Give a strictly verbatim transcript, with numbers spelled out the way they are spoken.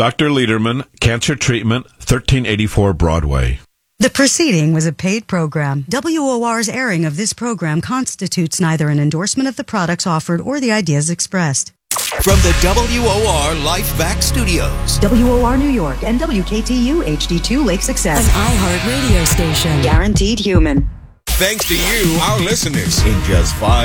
Doctor Lederman, Cancer Treatment, thirteen eighty-four Broadway. The preceding was a paid program. W O R's airing of this program constitutes neither an endorsement of the products offered or the ideas expressed. From the W O R LifeVac Studios. W O R New York and W K T U H D two Lake Success. An iHeart radio station. Guaranteed human. Thanks to you, our listeners. In just five